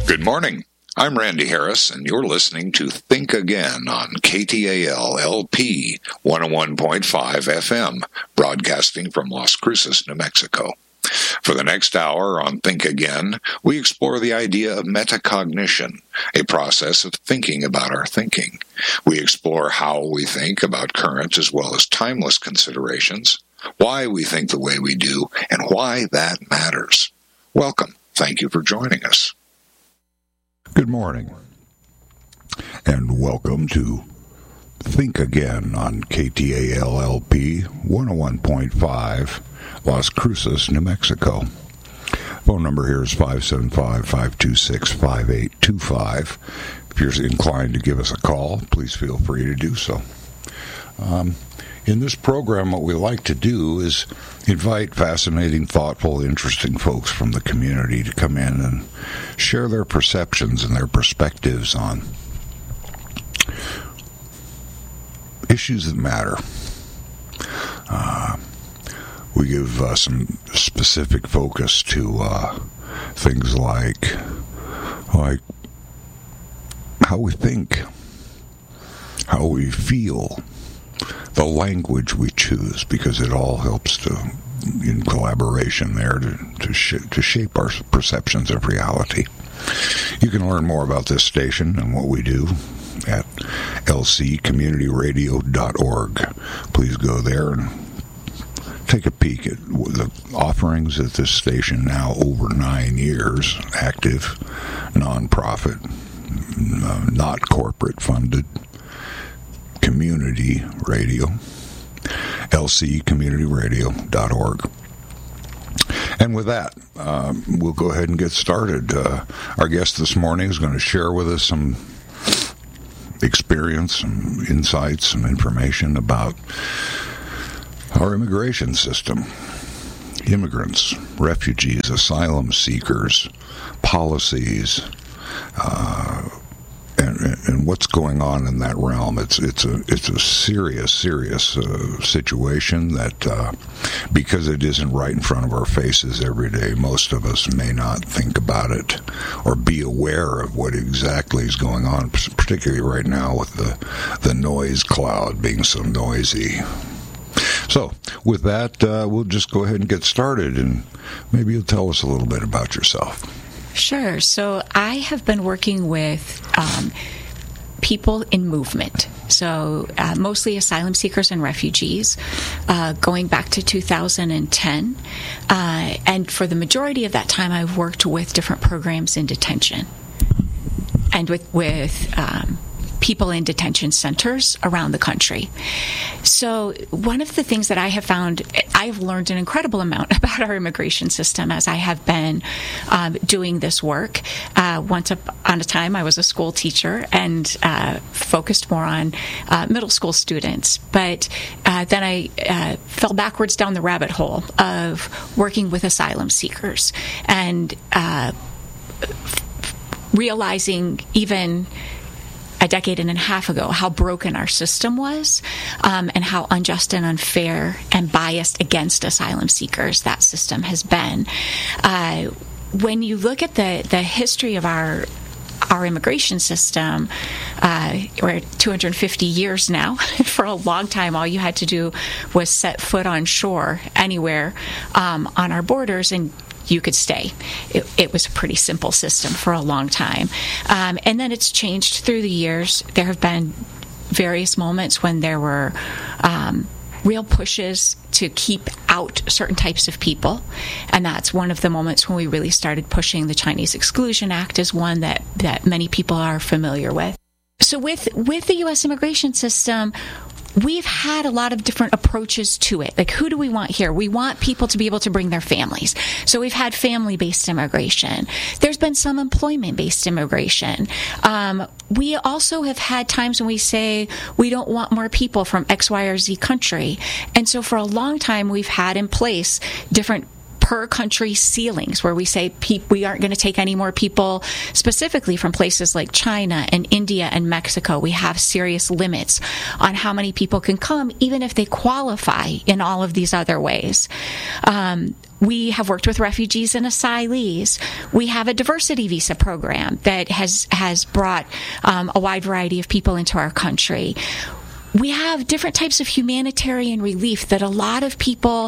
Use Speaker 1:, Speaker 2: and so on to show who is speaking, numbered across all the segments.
Speaker 1: Good morning. I'm Randy Harris, and you're listening to Think Again on KTAL LP 101.5 FM, broadcasting from Las Cruces, New Mexico. For the next hour on Think Again, we explore the idea of metacognition, a process of thinking about our thinking. We explore how we think about current as well as timeless considerations, why we think the way we do, and why that matters. Welcome. Thank you for joining us.
Speaker 2: Good morning, and welcome to Think Again on KTAL-LP 101.5, Las Cruces, New Mexico. Phone number here is 575-526-5825. If you're inclined to give us a call, please feel free to do so. In this program, what we like to do is invite fascinating, thoughtful, interesting folks from the community to come in and share their perceptions and their perspectives on issues that matter. We give some specific focus to things like how we think, how we feel, the language we choose, because it all helps to, in collaboration there, to shape our perceptions of reality. You can learn more about this station and what we do at lccommunityradio.org. Please go there and take a peek at the offerings at this station, now over 9 years, active, nonprofit, not corporate funded, community radio, lccommunityradio.org. And with that, we'll go ahead and get started. Our guest this morning is going to share with us some experience, some insights, some information about our immigration system, immigrants, refugees, asylum seekers, policies, and what's going on in that realm. It's a serious situation that because it isn't right in front of our faces every day, most of us may not think about it or be aware of what exactly is going on, particularly right now with the noise cloud being so noisy. So with that, we'll just go ahead and get started, and maybe you'll tell us a little bit about yourself.
Speaker 3: Sure. So I have been working with people in movement, so mostly asylum seekers and refugees, going back to 2010. And for the majority of that time, I've worked with different programs in detention and with people in detention centers around the country. So one of the things that I have found, I've learned an incredible amount about our immigration system as I have been doing this work. Once upon a time, I was a school teacher and focused more on middle school students. But then I fell backwards down the rabbit hole of working with asylum seekers and realizing even a decade and a half ago how broken our system was, and how unjust and unfair and biased against asylum seekers that system has been. When you look at the history of our immigration system, we're 250 years now. For a long time, all you had to do was set foot on shore anywhere on our borders, and you could stay. It was a pretty simple system for a long time. And then it's changed through the years. There have been various moments when there were real pushes to keep out certain types of people. And that's one of the moments when we really started pushing the Chinese Exclusion Act as one that many people are familiar with. So with the U.S. immigration system, we've had a lot of different approaches to it. Like, who do we want here? We want people to be able to bring their families. So we've had family-based immigration. There's been some employment-based immigration. We also have had times when we say we don't want more people from X, Y, or Z country. And so for a long time, we've had in place different per country ceilings where we say we aren't going to take any more people specifically from places like China and India and Mexico. We have serious limits on how many people can come, even if they qualify in all of these other ways. We have worked with refugees and asylees. We have a diversity visa program that has brought a wide variety of people into our country. We have different types of humanitarian relief that a lot of people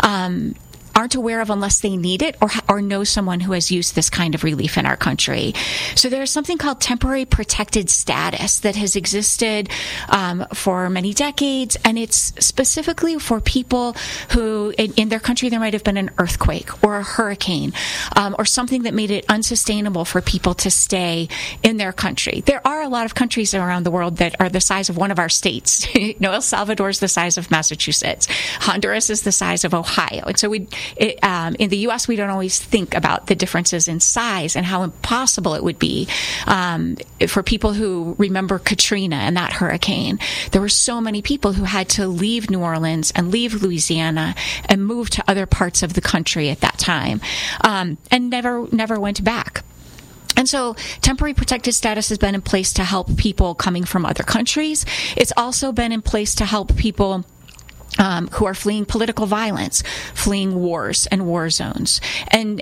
Speaker 3: aren't aware of unless they need it or know someone who has used this kind of relief in our country. So there's something called temporary protected status that has existed for many decades, and it's specifically for people who, in their country, there might have been an earthquake or a hurricane or something that made it unsustainable for people to stay in their country. There are a lot of countries around the world that are the size of one of our states. El Salvador is the size of Massachusetts. Honduras is the size of Ohio. And so in the U.S., we don't always think about the differences in size and how impossible it would be for people who remember Katrina and that hurricane. There were so many people who had to leave New Orleans and leave Louisiana and move to other parts of the country at that time and never went back. And so temporary protected status has been in place to help people coming from other countries. It's also been in place to help people who are fleeing political violence, fleeing wars and war zones. And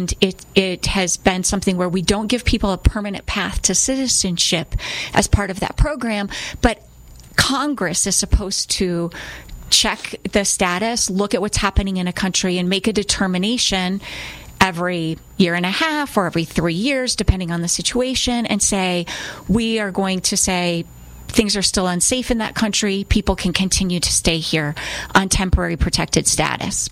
Speaker 3: it has been something where we don't give people a permanent path to citizenship as part of that program, but Congress is supposed to check the status, look at what's happening in a country, and make a determination every year and a half or every 3 years, depending on the situation, and say, we are going to say, things are still unsafe in that country. People can continue to stay here on temporary protected status.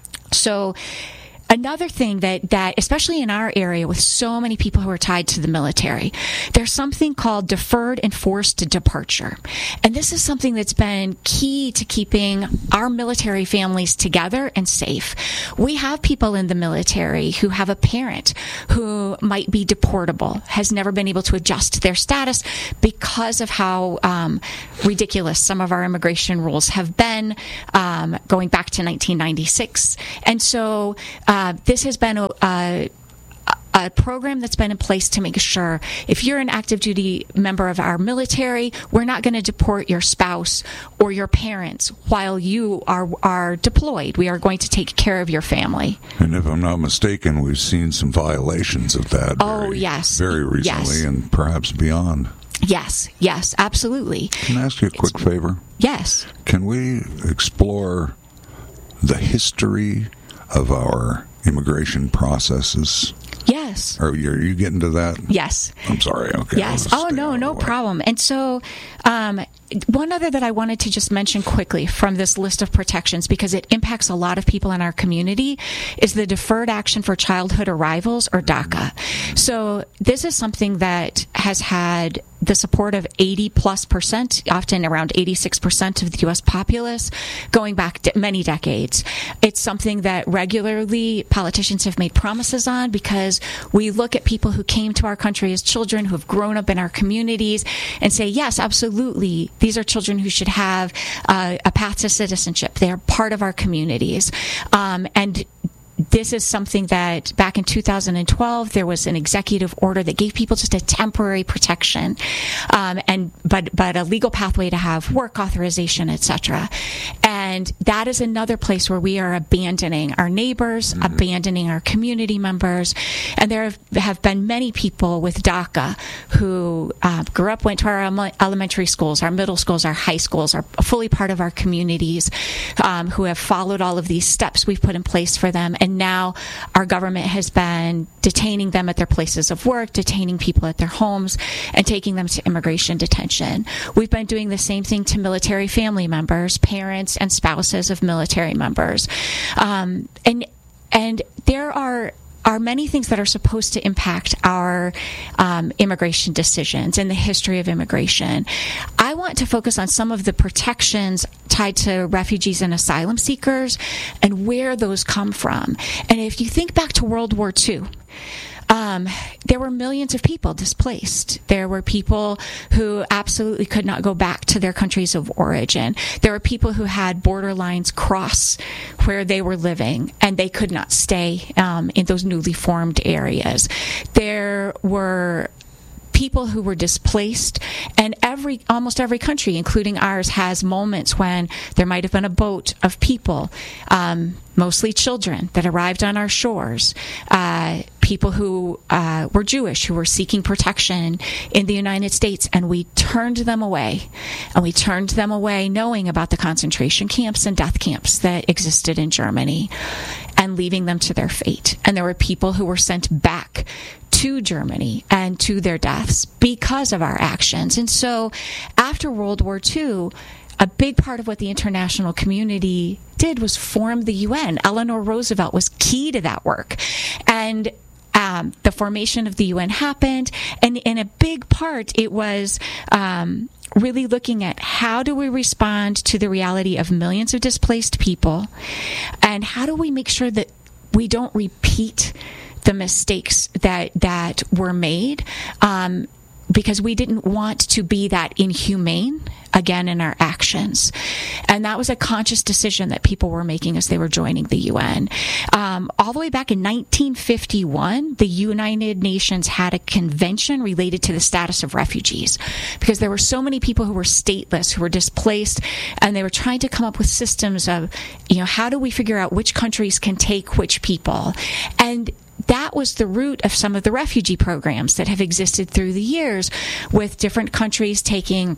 Speaker 3: So another thing that especially in our area with so many people who are tied to the military, there's something called deferred enforced departure. And this is something that's been key to keeping our military families together and safe. We have people in the military who have a parent who might be deportable, has never been able to adjust their status because of how ridiculous some of our immigration rules have been going back to 1996. And so this has been a program that's been in place to make sure if you're an active duty member of our military, we're not going to deport your spouse or your parents while you are deployed. We are going to take care of your family.
Speaker 2: And if I'm not mistaken, we've seen some violations of that very recently,
Speaker 3: yes.
Speaker 2: And perhaps beyond.
Speaker 3: Yes, absolutely.
Speaker 2: Can I ask you a quick favor?
Speaker 3: Yes.
Speaker 2: Can we explore the history of our immigration processes?
Speaker 3: Yes.
Speaker 2: Are you getting to that?
Speaker 3: Yes.
Speaker 2: I'm sorry. Okay.
Speaker 3: Yes. Oh, no problem. And so one other that I wanted to just mention quickly from this list of protections, because it impacts a lot of people in our community, is the Deferred Action for Childhood Arrivals, or DACA. So this is something that has had the support of 80+%, often around 86% of the U.S. populace, going back many decades. It's something that regularly politicians have made promises on, because we look at people who came to our country as children, who have grown up in our communities, and say, yes, absolutely, these are children who should have a path to citizenship. They are part of our communities. And this is something that back in 2012, there was an executive order that gave people just a temporary protection, but a legal pathway to have work authorization, etc. And that is another place where we are abandoning our neighbors, abandoning our community members. And there have been many people with DACA who grew up, went to our elementary schools, our middle schools, our high schools, are fully part of our communities, who have followed all of these steps we've put in place for them. And now our government has been detaining them at their places of work, detaining people at their homes, and taking them to immigration detention. We've been doing the same thing to military family members, parents and spouses of military members. And there are many things that are supposed to impact our immigration decisions and the history of immigration. I want to focus on some of the protections tied to refugees and asylum seekers and where those come from. And if you think back to World War II, there were millions of people displaced. There were people who absolutely could not go back to their countries of origin. There were people who had border lines cross where they were living, and they could not stay in those newly formed areas. There were people who were displaced, and almost every country, including ours, has moments when there might have been a boat of people, mostly children, that arrived on our shores. People who were Jewish, who were seeking protection in the United States, and we turned them away. And we turned them away knowing about the concentration camps and death camps that existed in Germany, and leaving them to their fate. And there were people who were sent back to Germany and to their deaths because of our actions. And so after World War II, a big part of what the international community did was form the UN. Eleanor Roosevelt was key to that work. And the formation of the UN happened, and in a big part, it was really looking at how do we respond to the reality of millions of displaced people, and how do we make sure that we don't repeat the mistakes that were made, because we didn't want to be that inhumane again in our actions. And that was a conscious decision that people were making as they were joining the UN. All the way back in 1951, the United Nations had a convention related to the status of refugees, because there were so many people who were stateless, who were displaced, and they were trying to come up with systems of, how do we figure out which countries can take which people? And that was the root of some of the refugee programs that have existed through the years, with different countries taking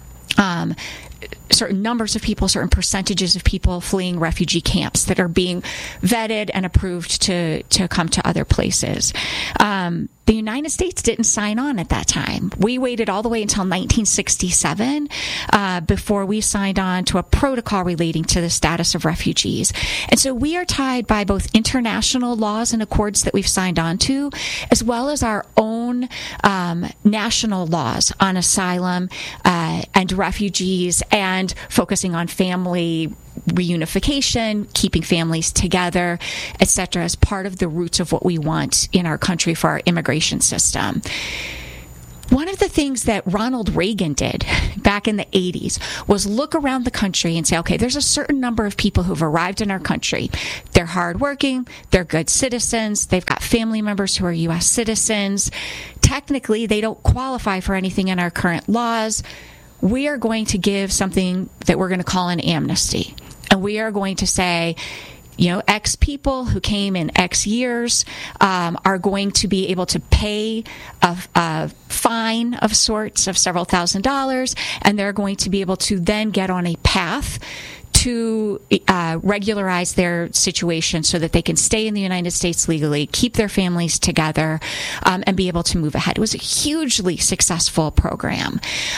Speaker 3: certain numbers of people, certain percentages of people fleeing refugee camps that are being vetted and approved to come to other places. The United States didn't sign on at that time. We waited all the way until 1967 before we signed on to a protocol relating to the status of refugees. And so we are tied by both international laws and accords that we've signed on to, as well as our own national laws on asylum and refugees, and focusing on family reunification, keeping families together, etc., as part of the roots of what we want in our country for our immigration system. One of the things that Ronald Reagan did back in the 80s was look around the country and say, okay, there's a certain number of people who've arrived in our country. They're hardworking, they're good citizens, they've got family members who are U.S. citizens. Technically, they don't qualify for anything in our current laws. We are going to give something that we're going to call an amnesty. And we are going to say, X people who came in X years are going to be able to pay a fine of sorts of several $1,000s, and they're going to be able to then get on a path to regularize their situation so that they can stay in the United States legally, keep their families together, and be able to move ahead. It was a hugely successful program.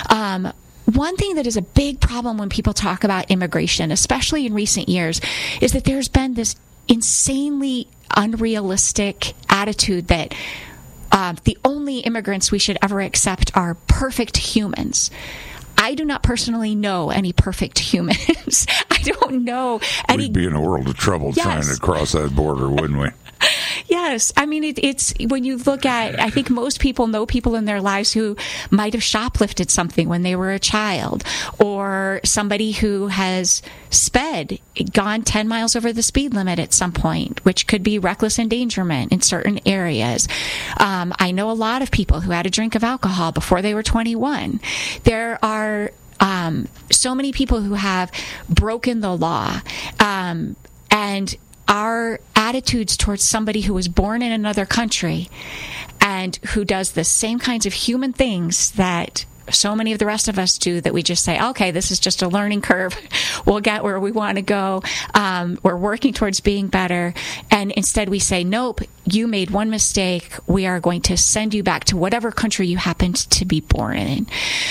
Speaker 3: One thing that is a big problem when people talk about immigration, especially in recent years, is that there's been this insanely unrealistic attitude that the only immigrants we should ever accept are perfect humans. I do not personally know any perfect humans. I don't know any.
Speaker 2: We'd be in a world of trouble trying to cross that border, wouldn't we?
Speaker 3: Yes. I mean, it's when you look at, I think most people know people in their lives who might have shoplifted something when they were a child, or somebody who has gone 10 miles over the speed limit at some point, which could be reckless endangerment in certain areas. I know a lot of people who had a drink of alcohol before they were 21. There are so many people who have broken the law, and our attitudes towards somebody who was born in another country and who does the same kinds of human things that so many of the rest of us do, that we just say, okay, this is just a learning curve. We'll get where we want to go. We're working towards being better. And instead we say, nope, you made one mistake. We are going to send you back to whatever country you happened to be born in.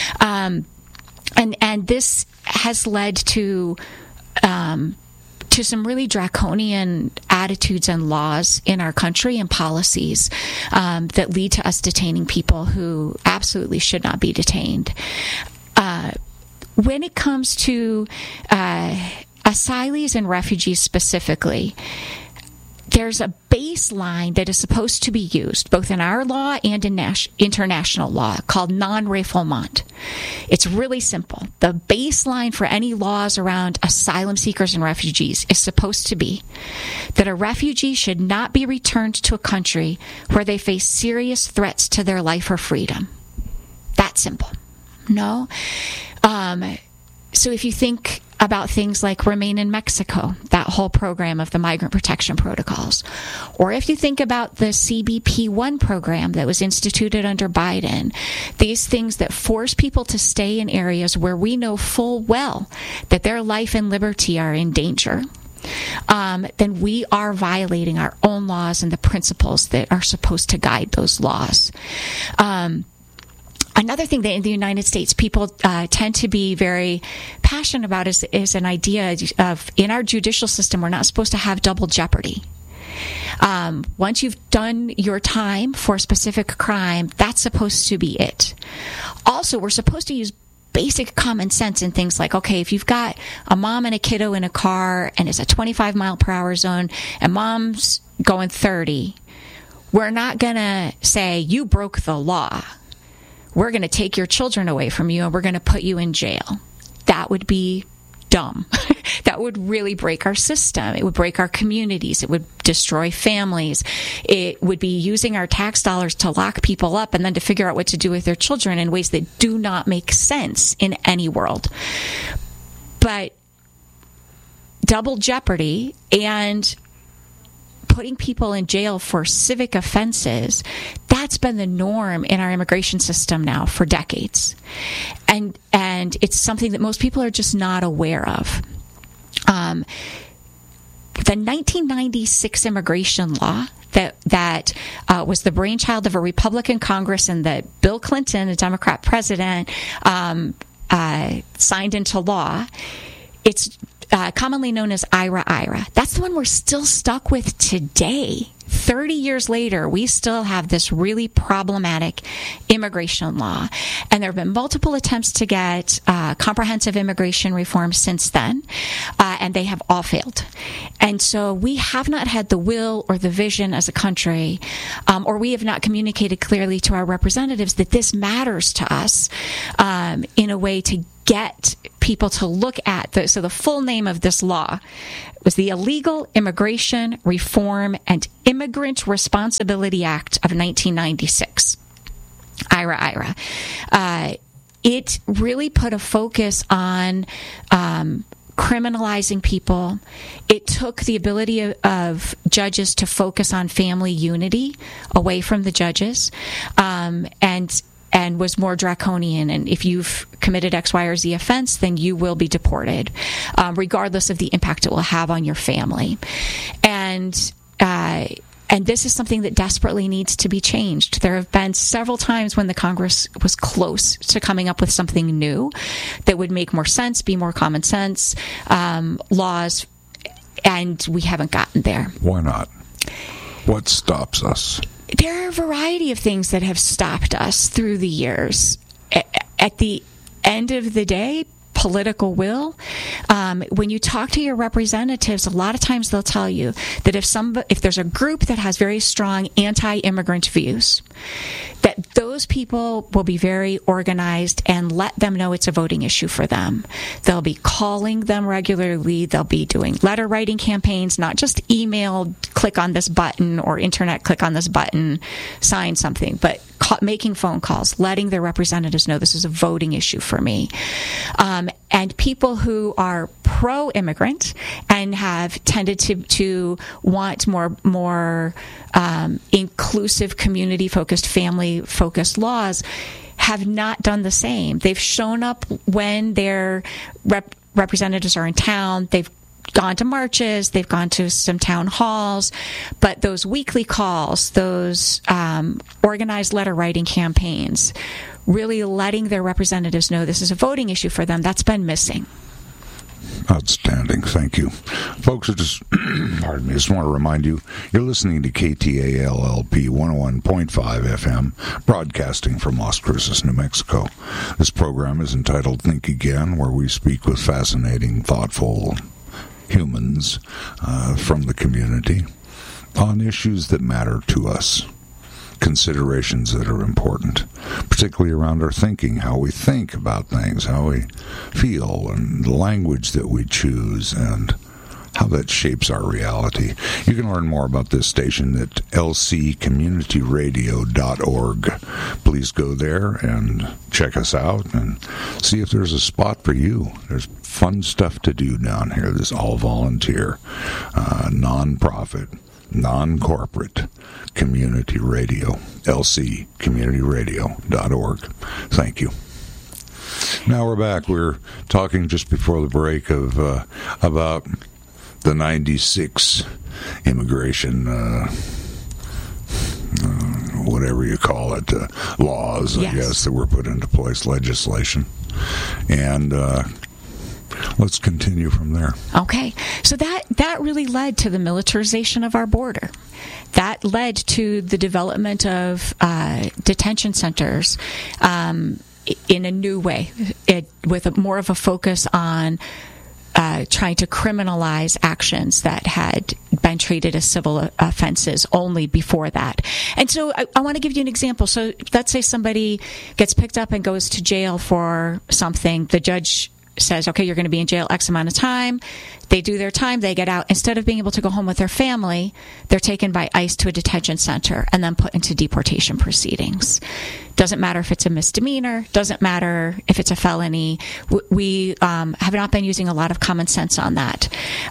Speaker 3: And this has led to some really draconian attitudes and laws in our country and policies that lead to us detaining people who absolutely should not be detained. When it comes to asylees and refugees specifically, there's a baseline that is supposed to be used both in our law and in international law called non-refoulement. It's really simple. The baseline for any laws around asylum seekers and refugees is supposed to be that a refugee should not be returned to a country where they face serious threats to their life or freedom. That simple. No? So if you think about things like Remain in Mexico, that whole program of the migrant protection protocols, or if you think about the CBP-1 program that was instituted under Biden, these things that force people to stay in areas where we know full well that their life and liberty are in danger, then we are violating our own laws and the principles that are supposed to guide those laws. Another thing that in the United States people tend to be very passionate about is an idea of, in our judicial system, we're not supposed to have double jeopardy. Once you've done your time for a specific crime, that's supposed to be it. Also, we're supposed to use basic common sense in things like, okay, if you've got a mom and a kiddo in a car and it's a 25 mile per hour zone and mom's going 30, we're not going to say you broke the law. We're going to take your children away from you and we're going to put you in jail. That would be dumb. That would really break our system. It would break our communities. It would destroy families. It would be using our tax dollars to lock people up and then to figure out what to do with their children in ways that do not make sense in any world. But double jeopardy and putting people in jail for civic offenses, that's been the norm in our immigration system now for decades. And it's something that most people are just not aware of. The 1996 immigration law that was the brainchild of a Republican Congress and that Bill Clinton, a Democrat president, signed into law, it's commonly known as IRA. That's the one we're still stuck with today. 30 years later, we still have this really problematic immigration law. And there have been multiple attempts to get comprehensive immigration reform since then, and they have all failed. And so we have not had the will or the vision as a country, or we have not communicated clearly to our representatives that this matters to us in a way to get people to look at so the full name of this law was the Illegal Immigration Reform and Immigrant Responsibility Act of 1996. IRA. It really put a focus on criminalizing people. It took the ability of judges to focus on family unity away from the judges, and was more draconian. And if you've committed X, Y, or Z offense, then you will be deported, regardless of the impact it will have on your family. And this is something that desperately needs to be changed. There have been several times when the Congress was close to coming up with something new that would make more sense, be more common sense laws, and we haven't gotten there.
Speaker 2: Why not? What stops us?
Speaker 3: There are a variety of things that have stopped us through the years. At the end of the day, political will. When you talk to your representatives, a lot of times they'll tell you that if there's a group that has very strong anti-immigrant views, that those people will be very organized and let them know it's a voting issue for them. They'll be calling them regularly. They'll be doing letter writing campaigns, not just email, click on this button, or internet, click on this button, sign something, but making phone calls, letting their representatives know this is a voting issue for me. And people who are pro-immigrant and have tended to want more inclusive, community-focused, family-focused laws have not done the same. They've shown up when their representatives are in town. They've gone to marches, they've gone to some town halls, but those weekly calls, those organized letter writing campaigns, really letting their representatives know this is a voting issue for them, that's been missing.
Speaker 2: Outstanding. Thank you. Folks, pardon me, I just want to remind you, you're listening to KTAL-LP 101.5 FM, broadcasting from Las Cruces, New Mexico. This program is entitled Think Again, where we speak with fascinating, thoughtful humans from the community. on issues that matter to us, considerations that are important, particularly around our thinking, how we think about things, how we feel, and the language that we choose, and how that shapes our reality. You can learn more about this station at lccommunityradio.org. Please go there and check us out and see if there's a spot for you. There's fun stuff to do down here. This all volunteer, non-profit, non-corporate community radio, lccommunityradio.org. Thank you. Now we're back. We're talking just before the break of about the 96 immigration, whatever you call it, laws, yes, I guess, that were put into place, legislation. And let's continue from there.
Speaker 3: Okay. So that really led to the militarization of our border. That led to the development of detention centers in a new way, with more of a focus on trying to criminalize actions that had been treated as civil offenses only before that. And so I want to give you an example. So let's say somebody gets picked up and goes to jail for something. The judge says, okay, you're going to be in jail X amount of time. They do their time, they get out. Instead of being able to go home with their family, they're taken by ICE to a detention center and then put into deportation proceedings. Doesn't matter if it's a misdemeanor, doesn't matter if it's a felony. We have not been using a lot of common sense on that.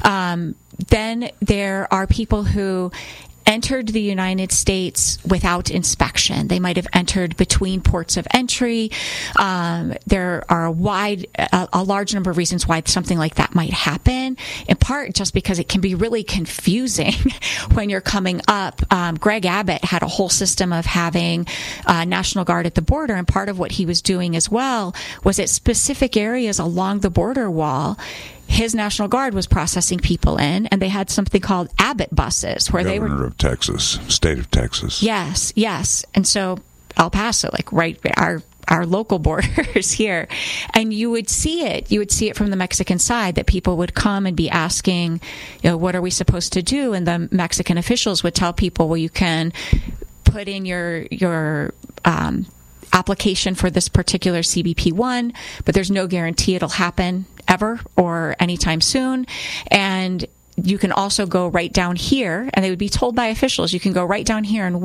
Speaker 3: Then there are people who entered the United States without inspection. They might have entered between ports of entry. There are a large number of reasons why something like that might happen, in part just because it can be really confusing when you're coming up. Greg Abbott had a whole system of having National Guard at the border, and part of what he was doing as well was at specific areas along the border wall, his National Guard was processing people in, and they had something called Abbott buses where they were...
Speaker 2: Governor of Texas, state of Texas.
Speaker 3: Yes. And so El Paso, like right, our local borders here, and you would see it from the Mexican side, that people would come and be asking, what are we supposed to do? And the Mexican officials would tell people, well, you can put in your application for this particular CBP-1, but there's no guarantee it'll happen ever or anytime soon. And you can also go right down here, and they would be told by officials, you can go right down here and